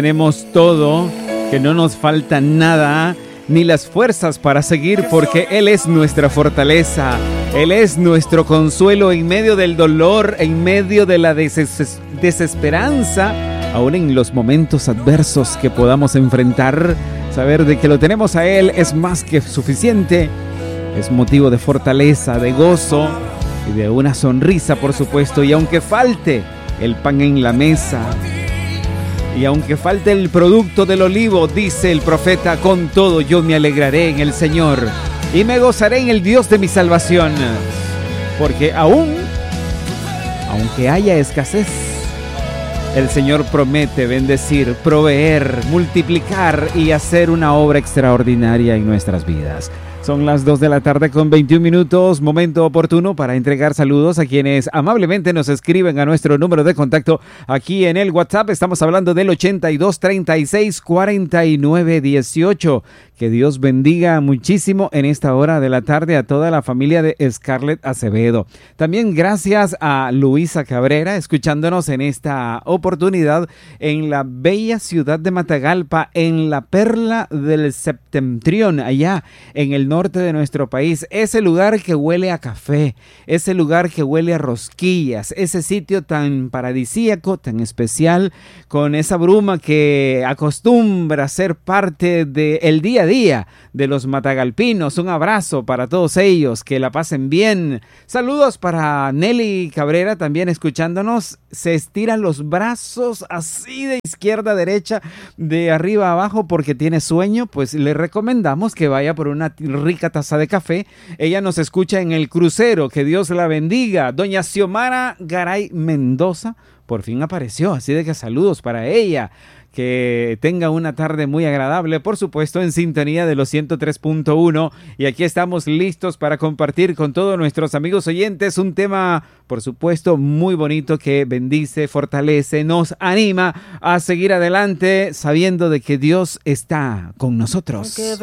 Tenemos todo, que no nos falta nada, ni las fuerzas para seguir, porque Él es nuestra fortaleza. Él es nuestro consuelo en medio del dolor, en medio de la desesperanza, aún en los momentos adversos que podamos enfrentar. Saber de que lo tenemos a Él es más que suficiente. Es motivo de fortaleza, de gozo y de una sonrisa, por supuesto. Y aunque falte el pan en la mesa, y aunque falte el producto del olivo, dice el profeta, con todo yo me alegraré en el Señor y me gozaré en el Dios de mi salvación. Porque aunque haya escasez, el Señor promete bendecir, proveer, multiplicar y hacer una obra extraordinaria en nuestras vidas. Son las 2 de la tarde con 21 minutos, momento oportuno para entregar saludos a quienes amablemente nos escriben a nuestro número de contacto aquí en el WhatsApp. Estamos hablando del 82 36 49 18. Que Dios bendiga muchísimo en esta hora de la tarde a toda la familia de Scarlett Acevedo. También gracias a Luisa Cabrera, escuchándonos en esta oportunidad en la bella ciudad de Matagalpa, en la perla del Septentrión, allá en el norte de nuestro país. Ese lugar que huele a café, ese lugar que huele a rosquillas, ese sitio tan paradisíaco, tan especial, con esa bruma que acostumbra ser parte del día a día de los matagalpinos. Un abrazo para todos ellos, que la pasen bien. Saludos para Nelly Cabrera, también escuchándonos. Se estiran los brazos así de izquierda a derecha, de arriba a abajo, porque tiene sueño. Pues le recomendamos que vaya por una rica taza de café. Ella nos escucha en el crucero. Que Dios la bendiga. Doña Xiomara Garay Mendoza por fin apareció, así de que saludos para ella. Que tenga una tarde muy agradable, por supuesto, en sintonía de los 103.1. Y aquí estamos listos para compartir con todos nuestros amigos oyentes un tema, por supuesto, muy bonito que bendice, fortalece, nos anima a seguir adelante sabiendo de que Dios está con nosotros.